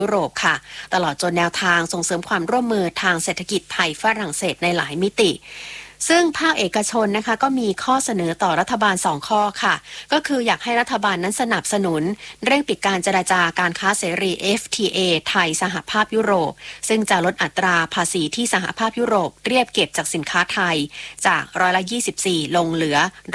ยุโรปค่ะตลอดจนแนวทางส่งเสริมความร่วมมือทางเศรษฐกิจไทยฝรั่งเศสในหลายมิติซึ่งภาคเอกชนนะคะก็มีข้อเสนอต่อรัฐบาล2ข้อค่ะก็คืออยากให้รัฐบาลนั้นสนับสนุนเร่งปิดการเจรจาการค้าเสรี FTA ไทยสหภาพยุโรปซึ่งจะลดอัตราภาษีที่สหภาพยุโรปเรียบเก็บจากสินค้าไทยจาก24%ลงเหลือ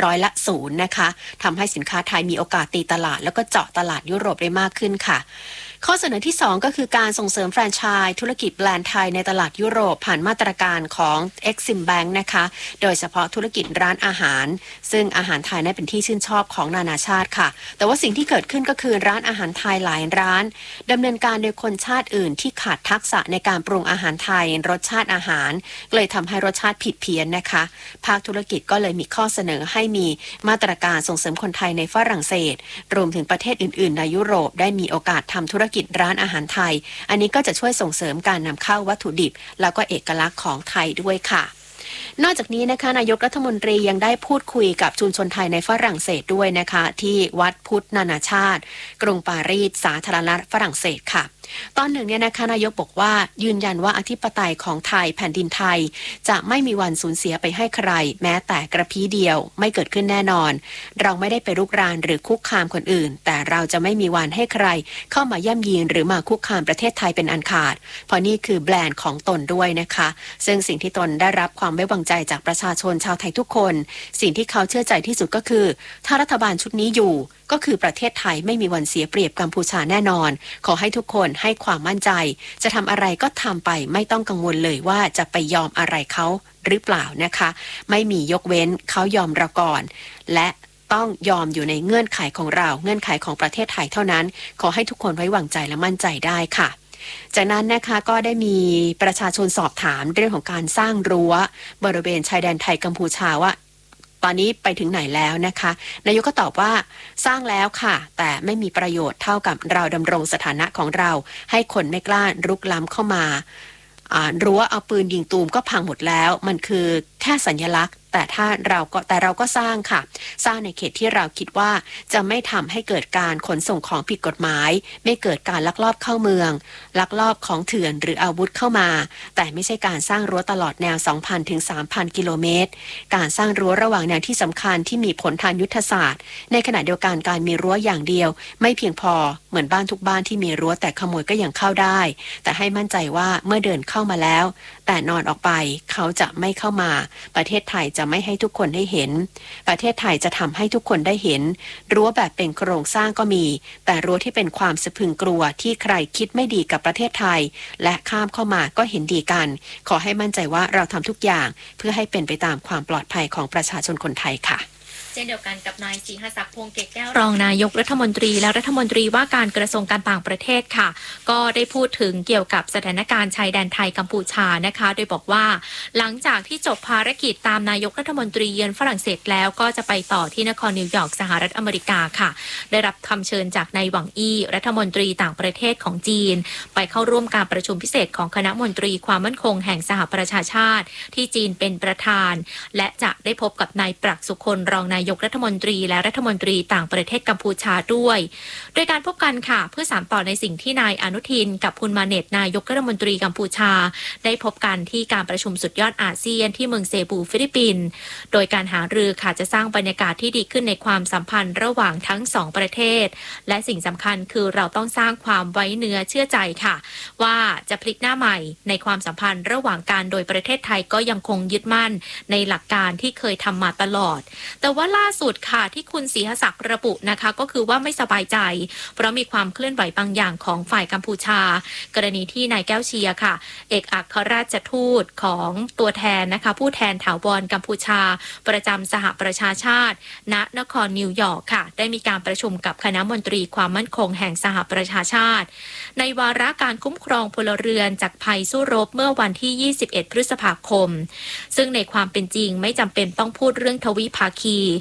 0%นะคะทำให้สินค้าไทยมีโอกาสตีตลาดแล้วก็เจาะตลาดยุโรปได้มากขึ้นค่ะข้อเสนอที่2ก็คือการส่งเสริมแฟรนไชส์ธุรกิจแบรนด์ไทยในตลาดยุโรปผ่านมาตรการของ Exim Bank นะคะโดยเฉพาะธุรกิจร้านอาหารซึ่งอาหารไทยนั้นเป็นที่ชื่นชอบของนานาชาติค่ะแต่ว่าสิ่งที่เกิดขึ้นก็คือร้านอาหารไทยหลายร้านดำเนินการโดยคนชาติอื่นที่ขาดทักษะในการปรุงอาหารไทยรสชาติอาหารเลยทำให้รสชาติผิดเพี้ยนนะคะภาคธุรกิจก็เลยมีข้อเสนอให้มีมาตรการส่งเสริมคนไทยในฝรั่งเศสรวมถึงประเทศอื่นๆในยุโรปได้มีโอกาสทำธุรกิจร้านอาหารไทยอันนี้ก็จะช่วยส่งเสริมการนำเข้าวัตถุดิบแล้วก็เอกลักษณ์ของไทยด้วยค่ะนอกจากนี้นะคะนายกรัฐมนตรียังได้พูดคุยกับชุมชนไทยในฝรั่งเศสด้วยนะคะที่วัดพุทธนานาชาติกรุงปารีสสาธารณรัฐฝรั่งเศสค่ะตอนหนึ่งเนี่ยนะคะนายกบอกว่ายืนยันว่าอธิปไตยของไทยแผ่นดินไทยจะไม่มีวันสูญเสียไปให้ใครแม้แต่กระพี้เดียวไม่เกิดขึ้นแน่นอนเราไม่ได้ไปรุกรานหรือคุกคามคนอื่นแต่เราจะไม่มีวันให้ใครเข้ามาย่ำยีหรือมาคุกคามประเทศไทยเป็นอันขาดเพราะนี่คือแบรนด์ของตนด้วยนะคะซึ่งสิ่งที่ตนได้รับความไว้วางใจจากประชาชนชาวไทยทุกคนสิ่งที่เขาเชื่อใจที่สุดก็คือถ้ารัฐบาลชุดนี้อยู่ก็คือประเทศไทยไม่มีวันเสียเปรียบกัมพูชาแน่นอนขอให้ทุกคนให้ความมั่นใจจะทำอะไรก็ทำไปไม่ต้องกังวลเลยว่าจะไปยอมอะไรเขาหรือเปล่านะคะไม่มียกเว้นเขายอมเราก่อนและต้องยอมอยู่ในเงื่อนไขของเราเงื่อนไขของประเทศไทยเท่านั้นขอให้ทุกคนไว้วางใจและมั่นใจได้ค่ะจากนั้นนะคะก็ได้มีประชาชนสอบถามเรื่องของการสร้างรั้วบริเวณชายแดนไทยกัมพูชาว่าตอนนี้ไปถึงไหนแล้วนะคะนายกก็ตอบว่าสร้างแล้วค่ะแต่ไม่มีประโยชน์เท่ากับเราดำรงสถานะของเราให้คนไม่กล้ารุกล้ำเข้ามารั้วเอาปืนยิงตูมก็พังหมดแล้วมันคือแค่สัญลักษณ์แต่เราก็สร้างค่ะสร้างในเขตที่เราคิดว่าจะไม่ทำให้เกิดการขนส่งของผิดกฎหมายไม่เกิดการลักลอบเข้าเมืองลักลอบของเถื่อนหรืออาวุธเข้ามาแต่ไม่ใช่การสร้างรั้วตลอดแนว 2,000 ถึง 3,000 กิโลเมตรการสร้างรั้วระหว่างแนวที่สำคัญที่มีผลทางยุทธศาสตร์ในขณะเดียวกันการมีรั้วอย่างเดียวไม่เพียงพอเหมือนบ้านทุกบ้านที่มีรั้วแต่ขโมยก็ยังเข้าได้แต่ให้มั่นใจว่าเมื่อเดินเข้ามาแล้วแต่นอนออกไปเขาจะไม่เข้ามาประเทศไทยจะไม่ให้ทุกคนได้เห็นประเทศไทยจะทำให้ทุกคนได้เห็นรั้วแบบเป็นโครงสร้างก็มีแต่รั้วที่เป็นความสะพรึงกลัวที่ใครคิดไม่ดีกับประเทศไทยและข้ามเข้ามาก็เห็นดีกันขอให้มั่นใจว่าเราทำทุกอย่างเพื่อให้เป็นไปตามความปลอดภัยของประชาชนคนไทยค่ะเช่นเดียวกันกับนายศรีหศักดิ์พวงเกตแก้วรองนายกรัฐมนตรีและรัฐมนตรีว่าการกระทรวงการต่างประเทศค่ะก็ได้พูดถึงเกี่ยวกับสถานการณ์ชายแดนไทยกัมพูชานะคะโดยบอกว่าหลังจากที่จบภารกิจตามนายกรัฐมนตรีเยือนฝรั่งเศสแล้วก็จะไปต่อที่นครนิวยอร์กสหรัฐอเมริกาค่ะได้รับคำเชิญจากนายหวังอี้รัฐมนตรีต่างประเทศของจีนไปเข้าร่วมการประชุมพิเศษของคณะมนตรีความมั่นคงแห่งสหประชาชาติที่จีนเป็นประธานและจะได้พบกับนายปรักษ์สุคนรองนายกรัฐมนตรีและรัฐมนตรีต่างประเทศกัมพูชาด้วยโดยการพบกันค่ะเพื่อสานต่อในสิ่งที่นายอนุทินกับคุณมาเนตนายกรัฐมนตรีกัมพูชาได้พบกันที่การประชุมสุดยอดอาเซียนที่เมืองเซบูฟิลิปปินส์โดยการหารือค่ะจะสร้างบรรยากาศที่ดีขึ้นในความสัมพันธ์ระหว่างทั้งสองประเทศและสิ่งสำคัญคือเราต้องสร้างความไว้เนื้อเชื่อใจค่ะว่าจะพลิกหน้าใหม่ในความสัมพันธ์ระหว่างกันโดยประเทศไทยก็ยังคงยึดมั่นในหลักการที่เคยทำมาตลอดแต่ว่าล่าสุดค่ะที่คุณศรีหศักดิ์ระบุนะคะก็คือว่าไม่สบายใจเพราะมีความเคลื่อนไหวบางอย่างของฝ่ายกัมพูชากรณีที่นายแก้วเชียร์ค่ะเอกอัครราชทูตของตัวแทนนะคะผู้แทนถาวรกัมพูชาประจำสหประชาชาติณนครนิวยอร์กค่ะได้มีการประชุมกับคณะมนตรีความมั่นคงแห่งสหประชาชาติในวาระการคุ้มครองพลเรือนจากภัยสู้รบเมื่อวันที่ 21 พฤษภาคมซึ่งในความเป็นจริงไม่จำเป็นต้องพูดเรื่องทวิภาคี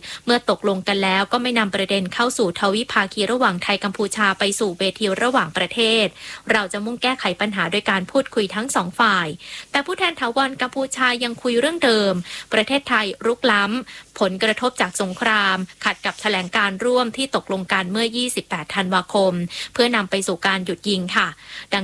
เมื่อตกลงกันแล้วก็ไม่นำประเด็นเข้าสู่ทวิภาคีระหว่างไทยกัมพูชาไปสู่เวทีระหว่างประเทศเราจะมุ่งแก้ไขปัญหาโดยการพูดคุยทั้งสองฝ่ายแต่ผู้แทนถาวรกัมพูชายังคุยเรื่องเดิมประเทศไทยรุกล้ำผลกระทบจากสงครามขัดกับแถลงการร่วมที่ตกลงกันเมื่อ 28 ธันวาคมเพื่อนำไปสู่การหยุดยิงค่ะ